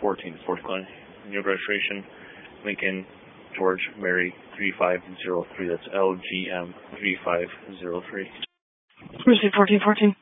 14, Fort Glen. New registration, Lincoln George Mary 3503. That's LGM 3503. Receive 1414.